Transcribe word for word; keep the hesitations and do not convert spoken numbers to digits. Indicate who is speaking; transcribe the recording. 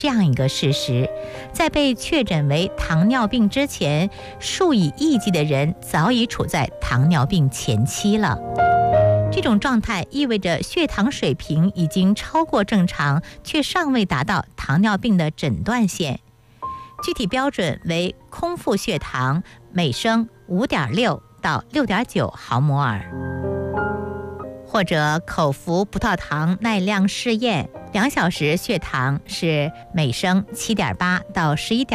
Speaker 1: 这样一个事实：在被确诊为糖尿病之前，数以亿计的人早已处在糖尿病前期了。这种状态意味着血糖水平已经超过正常，却尚未达到糖尿病的诊断线。具体标准为空腹血糖每升 五点六 到 六点九 毫摩尔，或者口服葡萄糖耐量试验，两小时血糖是每升 七点八 到 十一点